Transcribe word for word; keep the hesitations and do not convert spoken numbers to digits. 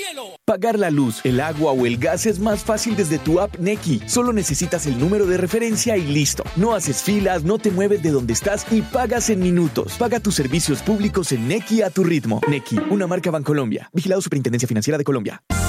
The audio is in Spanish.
cielo. Pagar la luz, el agua o el gas es más fácil desde tu app Nequi. Solo necesitas el número de referencia y listo. No haces filas, no te mueves de donde estás y pagas en minutos. Paga tus servicios públicos en Nequi a tu ritmo. Nequi, una marca Bancolombia. Vigilado Superintendencia Financiera de Colombia.